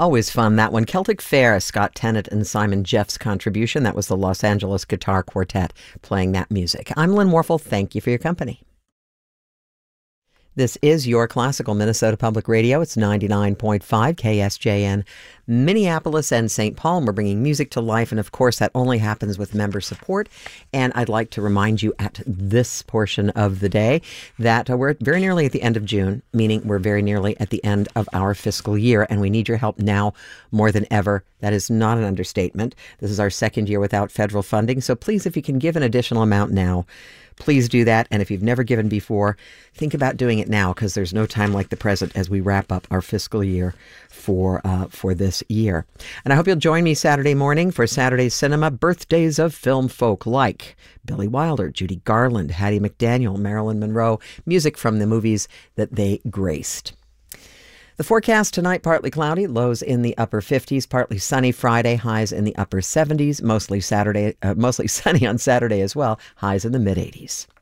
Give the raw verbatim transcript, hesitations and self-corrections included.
Always fun, that one. Celtic Fair, Scott Tennant and Simon Jeff's contribution. That was the Los Angeles Guitar Quartet playing that music. I'm Lynn Warfel. Thank you for your company. This is your classical Minnesota Public Radio. It's ninety-nine point five K S J N, Minneapolis and Saint Paul. We're bringing music to life, and of course that only happens with member support. And I'd like to remind you at this portion of the day that uh, we're very nearly at the end of June, meaning we're very nearly at the end of our fiscal year, and we need your help now more than ever. That is not an understatement. This is our second year without federal funding, so please, if you can give an additional amount now, please do that. And if you've never given before, think about doing it now, because there's no time like the present as we wrap up our fiscal year for uh, for this year. And I hope you'll join me Saturday morning for Saturday's Cinema, birthdays of film folk like Billy Wilder, Judy Garland, Hattie McDaniel, Marilyn Monroe, music from the movies that they graced. The forecast tonight, partly cloudy, lows in the upper fifties, partly sunny Friday, highs in the upper seventies, mostly Saturday, uh, mostly sunny on Saturday as well, highs in the mid eighties.